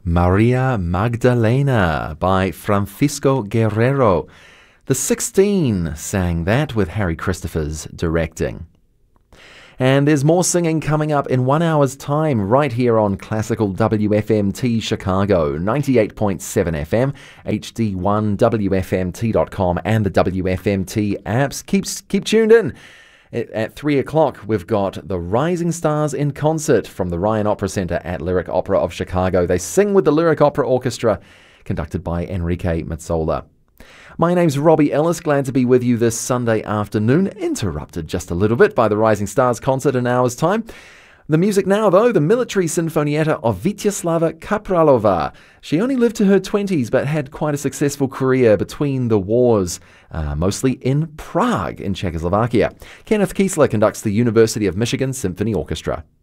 Maria Magdalena by Francisco Guerrero. The 16 sang that with Harry Christophers directing. And there's more singing coming up in 1 hour's time right here on Classical WFMT Chicago, 98.7 FM, HD1, WFMT.com and the WFMT apps. Keep tuned in. At 3 o'clock, we've got the Rising Stars in concert from the Ryan Opera Center at Lyric Opera of Chicago. They sing with the Lyric Opera Orchestra, conducted by Enrique Mazzola. My name's Robbie Ellis, glad to be with you this Sunday afternoon, interrupted just a little bit by the Rising Stars concert in an hour's time. The music now, though, the Military Sinfonietta of Vyacheslava Kapralova. She only lived to her 20s, but had quite a successful career between the wars, mostly in Prague in Czechoslovakia. Kenneth Kiesler conducts the University of Michigan Symphony Orchestra.